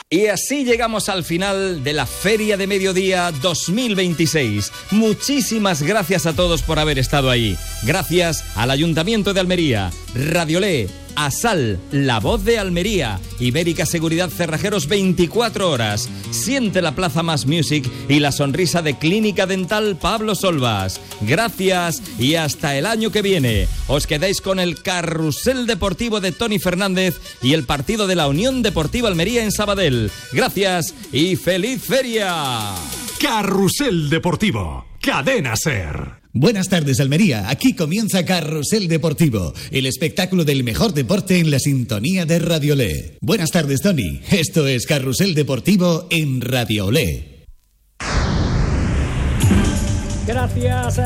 Y así llegamos al final de la Feria de Mediodía 2026. Muchísimas gracias a todos por haber estado ahí. Gracias al Ayuntamiento de Almería, Radiolé, Asal, La Voz de Almería, Ibérica Seguridad Cerrajeros 24 horas, Siente la Plaza Más Music y la sonrisa de Clínica Dental Pablo Solvas. Gracias y hasta el año que viene. Os quedáis con el carrusel deportivo de Tony Fernández y el partido de la Unión Deportiva Almería en Sabadell. Gracias y ¡feliz feria! Carrusel Deportivo, Cadena SER. Buenas tardes, Almería. Aquí comienza Carrusel Deportivo, el espectáculo del mejor deporte en la sintonía de Radiolé. Buenas tardes, Tony. Esto es Carrusel Deportivo en Radiolé. Gracias,